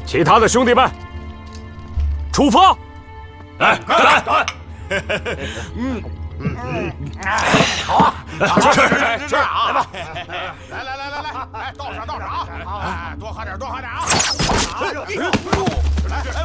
其他的兄弟们，出发！ 来，来！ 好啊！ 吃啊！ 来吧！来，倒上啊！多喝点啊！